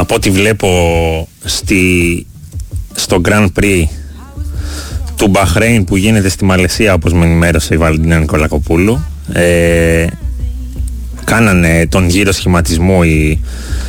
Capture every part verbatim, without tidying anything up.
από ό,τι βλέπω στη, στο Grand Prix του Μπαχρέιν που γίνεται στη Μαλαισία, όπως με ενημέρωσε η Βαλεντίνα Νικολακοπούλου, ε, κάνανε τον γύρο σχηματισμού οι,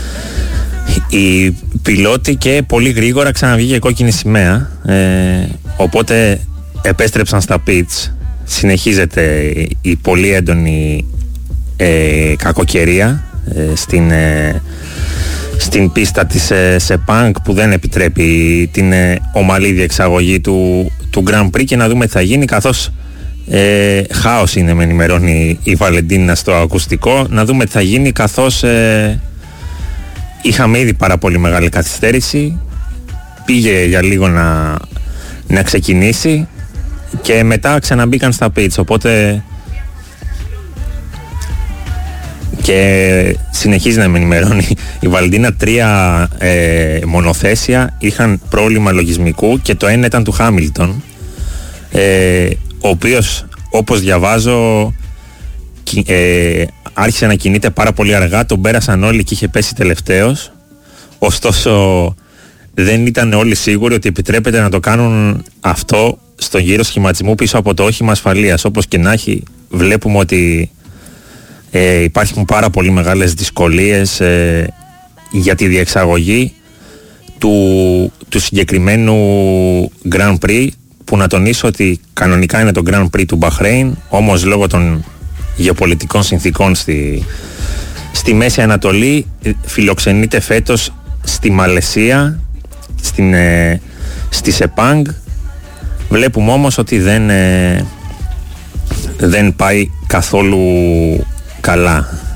οι πιλότοι και πολύ γρήγορα ξαναβγήκε κόκκινη σημαία, ε, οπότε επέστρεψαν στα pits. Συνεχίζεται η πολύ έντονη ε, κακοκαιρία ε, στην, ε, στην πίστα της ε, Sepang, που δεν επιτρέπει την ε, ομαλή διεξαγωγή του, του Grand Prix, και να δούμε τι θα γίνει, καθώς ε, χάος είναι, με ενημερώνει η Βαλεντίνα στο ακουστικό, να δούμε τι θα γίνει, καθώς ε, είχαμε ήδη πάρα πολύ μεγάλη καθυστέρηση, πήγε για λίγο να, να ξεκινήσει και μετά ξαναμπήκαν στα pits, οπότε και συνεχίζει να με ενημερώνει η Βαλεντίνα, τρία ε, μονοθέσια είχαν πρόβλημα λογισμικού και το ένα ήταν του Χάμιλτον, ε, ο οποίος, όπως διαβάζω, ε, άρχισε να κινείται πάρα πολύ αργά, τον πέρασαν όλοι και είχε πέσει τελευταίος, ωστόσο δεν ήταν όλοι σίγουροι ότι επιτρέπεται να το κάνουν αυτό στον γύρο σχηματισμού πίσω από το όχημα ασφαλείας. Όπως και να έχει, βλέπουμε ότι ε, υπάρχουν πάρα πολύ μεγάλες δυσκολίες ε, για τη διεξαγωγή του, του συγκεκριμένου Grand Prix, που να τονίσω ότι κανονικά είναι το Grand Prix του Μπαχρέιν, όμως λόγω των γεωπολιτικών συνθήκων στη, στη Μέση Ανατολή φιλοξενείται φέτος στη Μαλαισία, στην, ε, στη Sepang. Βλέπουμε όμως ότι δεν, ε, δεν πάει καθόλου καλά.